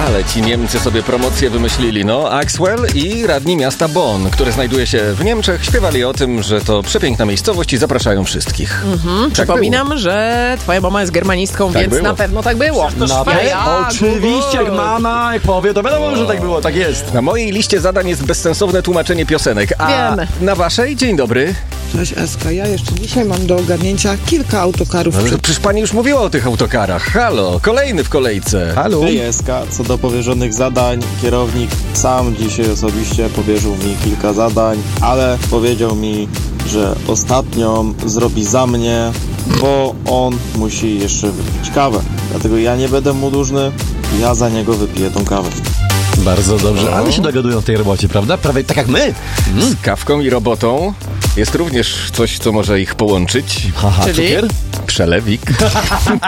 Ale ci Niemcy sobie promocję wymyślili, no. Axwell i radni miasta Bonn, które znajduje się w Niemczech, śpiewali o tym, że to przepiękna miejscowość i zapraszają wszystkich. Tak Przypominam, że twoja mama jest germanistką, Tak więc było. na pewno tak było. Oczywiście, jak mama jak powie, to wiadomo, że tak było, tak jest. Na mojej liście zadań jest bezsensowne tłumaczenie piosenek, a Wiemy. na waszej? Dzień dobry. Cześć Eska, ja jeszcze dzisiaj mam do ogarnięcia kilka autokarów. Ale przecież pani już mówiła o tych autokarach. Halo, kolejny w kolejce. Halo? Jeska, co do powierzonych zadań, kierownik sam dzisiaj osobiście powierzył mi kilka zadań, ale powiedział mi, że ostatnią zrobi za mnie, bo on musi jeszcze wypić kawę. Dlatego ja nie będę mu dłużny, ja za niego wypiję tą kawę. Bardzo dobrze, ale się dogadują w tej robocie, prawda? Prawie tak jak my. Z kawką i robotą jest również coś, co może ich połączyć. Haha, Czyli? cukier? Przelewik.